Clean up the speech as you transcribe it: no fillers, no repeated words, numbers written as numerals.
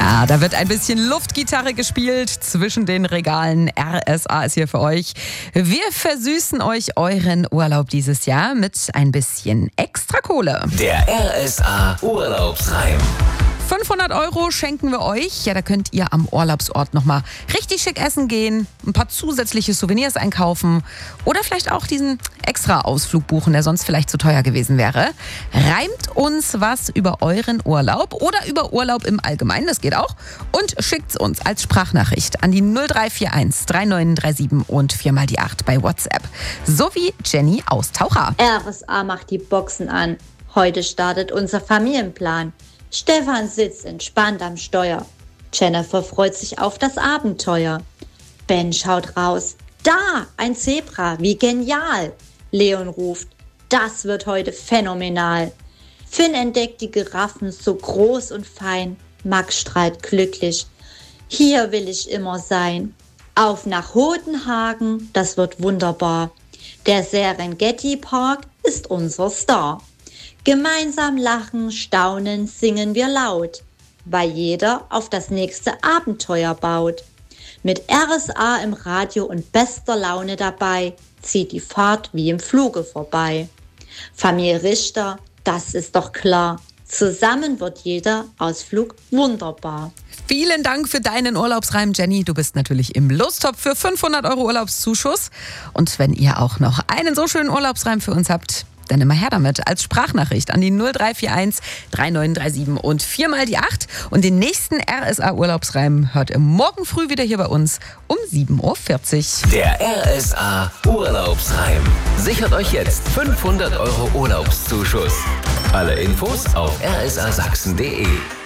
Ja, da wird ein bisschen Luftgitarre gespielt zwischen den Regalen. RSA ist hier für euch. Wir versüßen euch euren Urlaub dieses Jahr mit ein bisschen extra Kohle. Der RSA Urlaubsreim. 500 € schenken wir euch. Ja, da könnt ihr am Urlaubsort nochmal richtig schick essen gehen, ein paar zusätzliche Souvenirs einkaufen oder vielleicht auch diesen extra Ausflug buchen, der sonst vielleicht zu teuer gewesen wäre. Reimt uns was über euren Urlaub oder über Urlaub im Allgemeinen, das geht auch. Und schickt's uns als Sprachnachricht an die 0341 3937 und 4x8 bei WhatsApp. So wie Jenny aus Taucher. RSA macht die Boxen an. Heute startet unser Familienplan. Stefan sitzt entspannt am Steuer. Jennifer freut sich auf das Abenteuer. Ben schaut raus. Da, ein Zebra, wie genial. Leon ruft, das wird heute phänomenal. Finn entdeckt die Giraffen so groß und fein. Max strahlt glücklich. Hier will ich immer sein. Auf nach Hodenhagen, das wird wunderbar. Der Serengeti Park ist unser Star. Gemeinsam lachen, staunen, singen wir laut, weil jeder auf das nächste Abenteuer baut. Mit RSA im Radio und bester Laune dabei, zieht die Fahrt wie im Fluge vorbei. Familie Richter, das ist doch klar, zusammen wird jeder Ausflug wunderbar. Vielen Dank für deinen Urlaubsreim, Jenny. Du bist natürlich im Lostopf für 500 € Urlaubszuschuss. Und wenn ihr auch noch einen so schönen Urlaubsreim für uns habt, dann immer her damit als Sprachnachricht an die 0341 3937 und 4x8. Und den nächsten RSA-Urlaubsreim hört ihr morgen früh wieder hier bei uns um 7:40 Uhr. Der RSA Urlaubsreim. Sichert euch jetzt 500 € Urlaubszuschuss. Alle Infos auf rsasachsen.de.